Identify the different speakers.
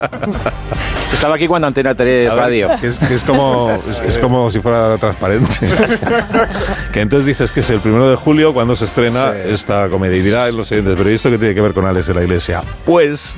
Speaker 1: Estaba aquí cuando Antena 3 Radio.
Speaker 2: Es como si fuera transparente. Que entonces dices que es el 1 de julio cuando se estrena esta comedia. Y dirán los oyentes, ¿pero esto qué tiene que ver con Alex de la Iglesia? Pues